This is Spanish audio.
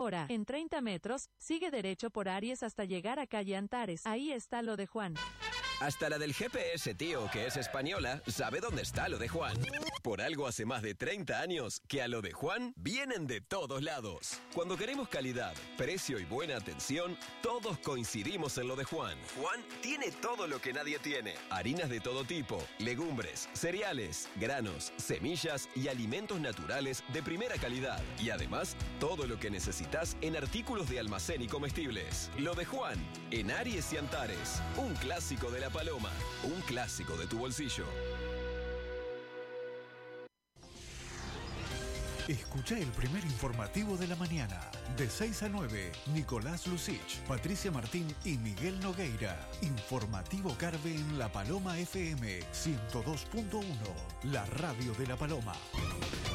Ahora, en 30 metros, sigue derecho por Aries hasta llegar a calle Antares. Ahí está lo de Juan. Hasta la del GPS, tío, que es española, sabe dónde está lo de Juan. Por algo hace más de 30 años que a lo de Juan vienen de todos lados. Cuando queremos calidad, precio y buena atención, todos coincidimos en lo de Juan. Juan tiene todo lo que nadie tiene. Harinas de todo tipo, legumbres, cereales, granos, semillas y alimentos naturales de primera calidad. Y además, todo lo que necesitas en artículos de almacén y comestibles. Lo de Juan, en Aries y Antares. Un clásico de la Paloma, un clásico de tu bolsillo. Escucha el primer informativo de la mañana. De 6 a 9, Nicolás Lucich, Patricia Martín y Miguel Nogueira. Informativo Carve en La Paloma FM 102.1, la radio de La Paloma.